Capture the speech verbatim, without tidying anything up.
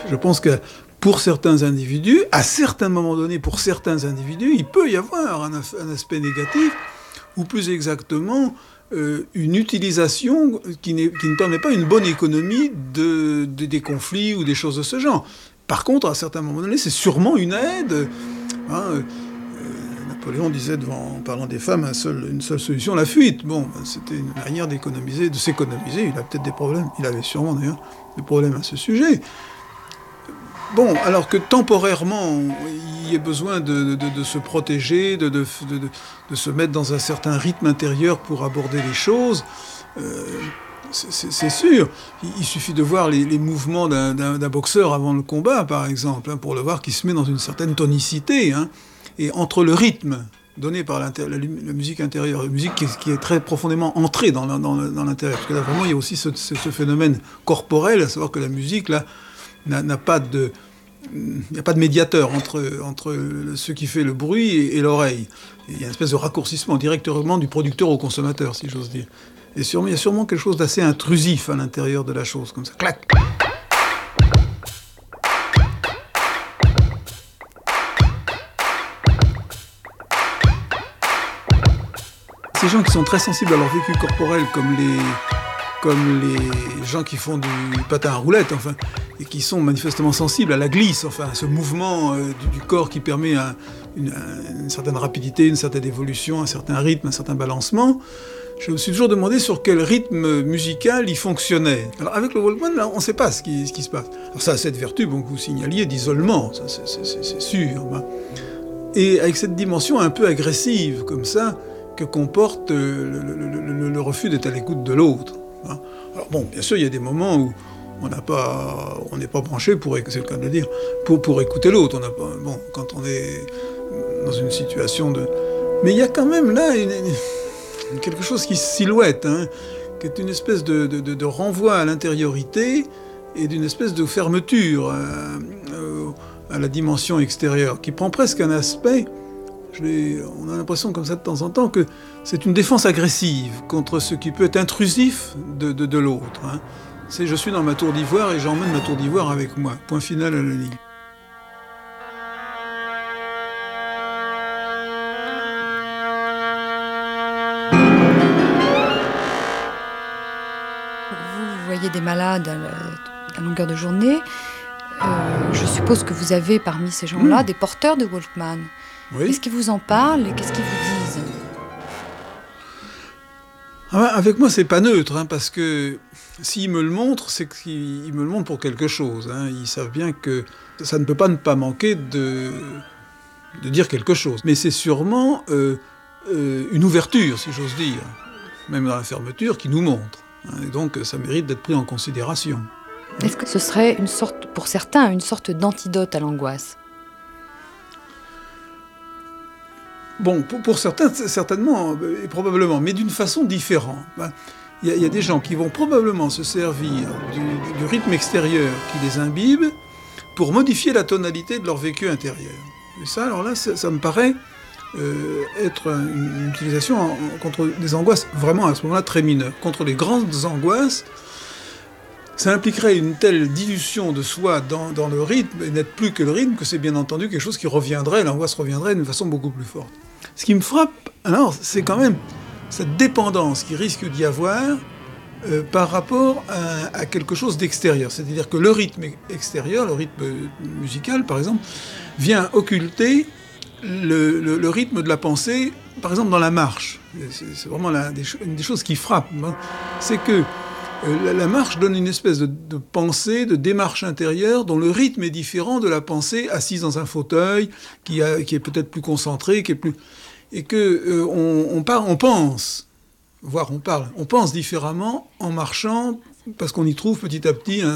Je pense que pour certains individus, à certains moments donnés, pour certains individus, il peut y avoir un, un aspect négatif, ou plus exactement, euh, une utilisation qui, qui ne permet pas une bonne économie de, de, des conflits ou des choses de ce genre. Par contre, à certains moments donnés, c'est sûrement une aide. Hein, euh, Napoléon disait, devant, en parlant des femmes, un seul, une seule solution, la fuite. Bon, ben, c'était une manière d'économiser, de s'économiser. Il a peut-être des problèmes, il avait sûrement d'ailleurs des problèmes à ce sujet. Bon, alors que temporairement, il y ait besoin de, de, de se protéger, de, de, de, de se mettre dans un certain rythme intérieur pour aborder les choses, euh, c'est sûr. Il suffit de voir les, les mouvements d'un boxeur avant le combat, par exemple, hein, pour le voir qui se met dans une certaine tonicité. Hein, et entre le rythme donné par la, la, la musique intérieure, la musique qui est, qui est très profondément entrée dans l'intérieur, parce que là, vraiment, il y a aussi ce, ce, ce phénomène corporel, à savoir que la musique, là, n'a pas de... Il n'y a pas de médiateur entre, entre ce qui fait le bruit et, et l'oreille. Il y a une espèce de raccourcissement directement du producteur au consommateur, si j'ose dire. Et sûrement, il y a sûrement quelque chose d'assez intrusif à l'intérieur de la chose, comme ça. Clac! Ces gens qui sont très sensibles à leur vécu corporel, comme les... comme les gens qui font du patin à roulettes, enfin, et qui sont manifestement sensibles à la glisse, enfin, à ce mouvement euh, du, du corps qui permet un, une, un, une certaine rapidité, une certaine évolution, un certain rythme, un certain balancement. Je me suis toujours demandé sur quel rythme musical il fonctionnait. Alors avec le Walkman, là, on ne sait pas ce qui, ce qui se passe. Alors ça a cette vertu, bon, que vous signaliez, d'isolement, ça c'est sûr. Hein. Et avec cette dimension un peu agressive, comme ça, que comporte le, le, le, le, le refus d'être à l'écoute de l'autre. Alors bon, bien sûr, il y a des moments où on n'a pas, on n'est pas branché pour, c'est le cas de le dire, pour, pour écouter l'autre. On n'a pas, bon, quand on est dans une situation de, mais il y a quand même là une, une, quelque chose qui se silhouette, hein, qui est une espèce de, de, de, de renvoi à l'intériorité et d'une espèce de fermeture euh, euh, à la dimension extérieure, qui prend presque un aspect. On a l'impression comme ça de temps en temps que c'est une défense agressive contre ce qui peut être intrusif de, de, de l'autre. Hein. C'est je suis dans ma tour d'ivoire et j'emmène ma tour d'ivoire avec moi. Point final à la ligne. Vous voyez des malades à, à longueur de journée. Euh, je suppose que vous avez parmi ces gens-là mmh. des porteurs de Walkman. Oui. Qu'est-ce qu'ils vous en parlent et qu'est-ce qu'ils vous disent? Ah ben, avec moi, c'est pas neutre, hein, parce que s'ils me le montrent, c'est qu'ils me le montrent pour quelque chose. Hein. Ils savent bien que ça ne peut pas ne pas manquer de, de dire quelque chose. Mais c'est sûrement euh, euh, une ouverture, si j'ose dire, même dans la fermeture, qui nous montre. Hein, et donc, ça mérite d'être pris en considération. Est-ce que ce serait, une sorte, pour certains, une sorte d'antidote à l'angoisse? Bon, pour, pour certains, certainement, et probablement, mais d'une façon différente. Il y, y a des gens qui vont probablement se servir du, du rythme extérieur qui les imbibe pour modifier la tonalité de leur vécu intérieur. Et ça, alors là, ça, ça me paraît euh, être une, une utilisation en, contre des angoisses vraiment à ce moment-là très mineures. Contre les grandes angoisses, ça impliquerait une telle dilution de soi dans, dans le rythme, et n'être plus que le rythme, que c'est bien entendu quelque chose qui reviendrait, l'angoisse reviendrait d'une façon beaucoup plus forte. Ce qui me frappe, alors, c'est quand même cette dépendance qu'il risque d'y avoir euh, par rapport à, à quelque chose d'extérieur. C'est-à-dire que le rythme extérieur, le rythme musical, par exemple, vient occulter le, le, le rythme de la pensée, par exemple dans la marche. C'est vraiment la, des, une des choses qui frappent. Hein. C'est que euh, la, la marche donne une espèce de, de pensée, de démarche intérieure dont le rythme est différent de la pensée assise dans un fauteuil, qui, a, qui est peut-être plus concentrée, qui est plus... et que euh, on, on, part, on pense, voire on parle, on pense différemment en marchant, parce qu'on y trouve petit à petit un